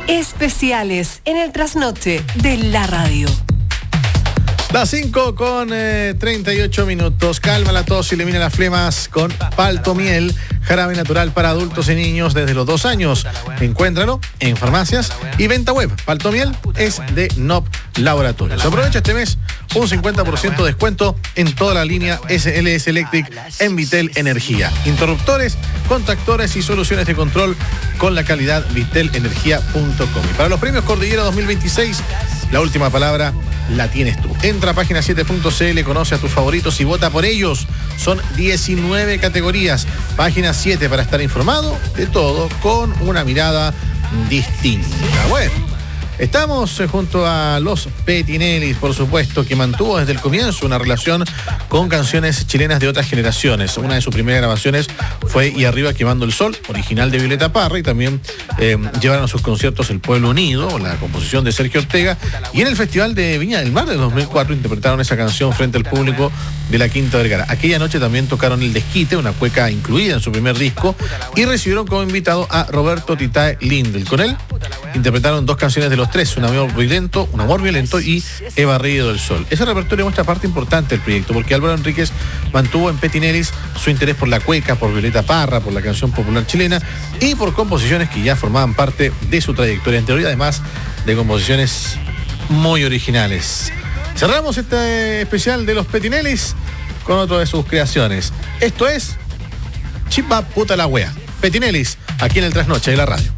Especiales en el trasnoche de la radio. Las 5 con 38 minutos. Calma la tos y elimina las flemas con Paltomiel, jarabe natural para adultos y niños desde los 2 años. Encuéntralo en farmacias y venta web. Paltomiel es de NOP Laboratorios. Aprovecha este mes un 50% de descuento en toda la línea SLS Electric en Vitel Energía. Interruptores, contactores y soluciones de control con la calidad vitelenergia.com. Y para los premios Cordillera 2026, la última palabra la tienes tú. Entra a página 7.cl, conoce a tus favoritos y vota por ellos. Son 19 categorías. Página 7 para estar informado de todo con una mirada distinta. Bueno, estamos junto a los Petinellis, por supuesto, que mantuvo desde el comienzo una relación con canciones chilenas de otras generaciones. Una de sus primeras grabaciones fue Y Arriba Quemando el Sol, original de Violeta Parra, y también llevaron a sus conciertos El Pueblo Unido, la composición de Sergio Ortega, y en el Festival de Viña del Mar de 2004 interpretaron esa canción frente al público de la Quinta Vergara. Aquella noche también tocaron El Desquite, una cueca incluida en su primer disco, y recibieron como invitado a Roberto Titae Lindel. Con él interpretaron 2 canciones de los 3, Un amor violento y He barrido del sol. Ese repertorio muestra parte importante del proyecto, porque Álvaro Enríquez mantuvo en Petinellis su interés por la cueca, por Violeta Parra, por la canción popular chilena y por composiciones que ya formaban parte de su trayectoria anterior, además de composiciones muy originales. Cerramos este especial de los Petinellis con otra de sus creaciones. Esto es Chimba Puta la Wea. Petinellis, aquí en el Trasnoche de la radio.